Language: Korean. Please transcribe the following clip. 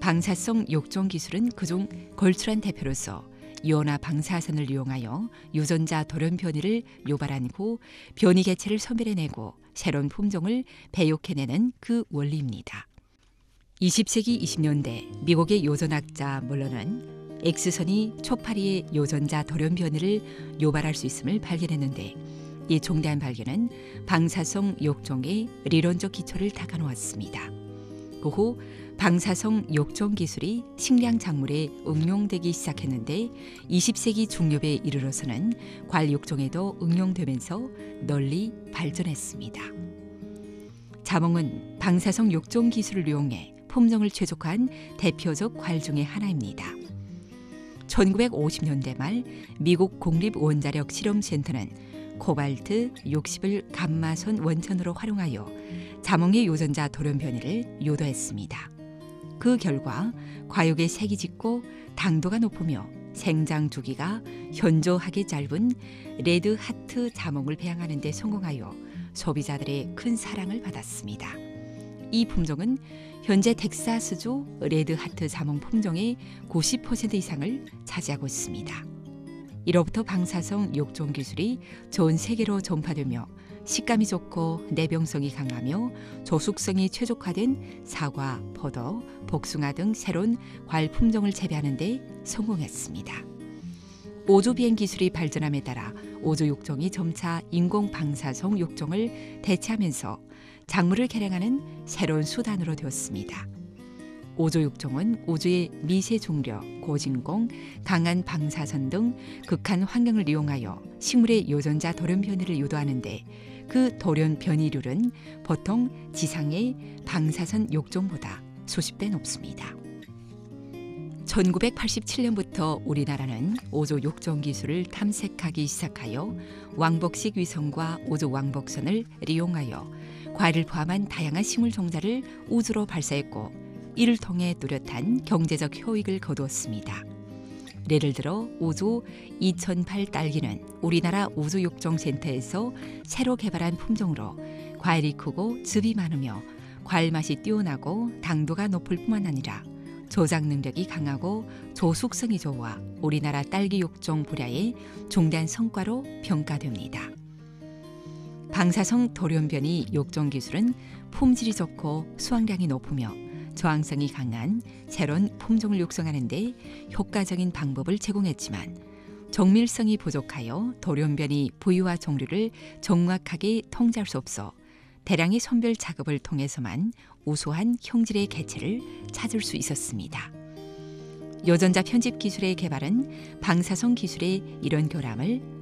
방사성 욕종 기술은 그중 걸출한 대표로서 유온화 방사선을 이용하여 유전자 돌연 변이를 유발한 후 변이 개체를 소멸해내고 새로운 품종을 배육해내는 그 원리입니다. 20세기 20년대 미국의 유전학자 몰러는 X선이 초파리의 유전자 돌연 변이를 유발할 수 있음을 발견했는데 이 중대한 발견은 방사성 욕종의理論적 기초를 닦아놓았습니다. 그 후 방사성 욕종 기술이 식량 작물에 응용되기 시작했는데 20세기 중엽에 이르러서는 과일 욕종에도 응용되면서 널리 발전했습니다. 자몽은 방사성 욕종 기술을 이용해 품종을 최적화한 대표적 과일 중의 하나입니다. 1950년대 말 미국 국립원자력 실험센터는 코발트 60을 감마선 원천으로 활용하여 자몽의 유전자 돌연 변이를 유도했습니다. 그 결과 과육의 색이 짙고 당도가 높으며 생장 주기가 현저하게 짧은 레드 하트 자몽을 배양하는 데 성공하여 소비자들의 큰 사랑을 받았습니다. 이 품종은 현재 텍사스주 레드 하트 자몽 품종의 90% 이상을 차지하고 있습니다. 이로부터 방사성 욕종 기술이 전 세계로 전파되며 식감이 좋고 내병성이 강하며 조숙성이 최적화된 사과, 포도, 복숭아 등 새로운 과일 품종을 재배하는 데 성공했습니다. 우주 비행 기술이 발전함에 따라 우주 욕종이 점차 인공 방사성 욕종을 대체하면서 작물을 개량하는 새로운 수단으로 되었습니다. 우주 욕종은 우주의 미세 중력, 고진공, 강한 방사선 등 극한 환경을 이용하여 식물의 유전자 돌연 변이를 유도하는데 그 돌연 변이률은 보통 지상의 방사선 욕종보다 수십 배 높습니다. 1987년부터 우리나라는 우주 욕종 기술을 탐색하기 시작하여 왕복식 위성과 우주 왕복선을 이용하여 과일을 포함한 다양한 식물 종자를 우주로 발사했고 이를 통해 뚜렷한 경제적 효익을 거두었습니다. 예를 들어 우주 2008 딸기는 우리나라 우주육종센터에서 새로 개발한 품종으로 과일이 크고 즙이 많으며 과일 맛이 뛰어나고 당도가 높을 뿐만 아니라 저장 능력이 강하고 조숙성이 좋아 우리나라 딸기 육종 분야의 중대한 성과로 평가됩니다. 방사성 돌연변이 욕종 기술은 품질이 좋고 수확량이 높으며 저항성이 강한 새로운 품종을 육성하는 데 효과적인 방법을 제공했지만 정밀성이 부족하여 돌연변이 부위와 종류를 정확하게 통제할 수 없어 대량의 선별 작업을 통해서만 우수한 형질의 개체를 찾을 수 있었습니다. 유전자 편집 기술의 개발은 방사성 기술의 이런 결함을